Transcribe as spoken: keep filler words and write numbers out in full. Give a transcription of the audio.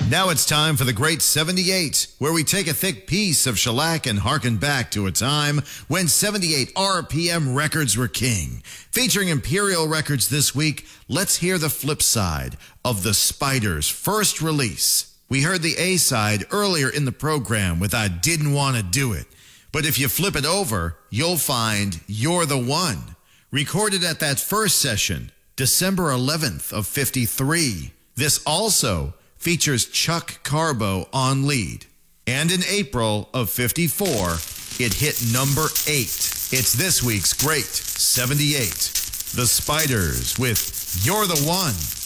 Now it's time for the Great seventy-eight, where we take a thick piece of shellac and harken back to a time when seventy-eight R P M records were king. Featuring Imperial Records this week, let's hear the flip side of The Spiders' first release. We heard the A-side earlier in the program with I Didn't Want to Do It. But if you flip it over, you'll find You're the One. Recorded at that first session, December eleventh of fifty-three. This also features Chuck Carbo on lead. And in April of fifty-four, it hit number eight. It's this week's Great seventy-eight. The Spiders with You're the One.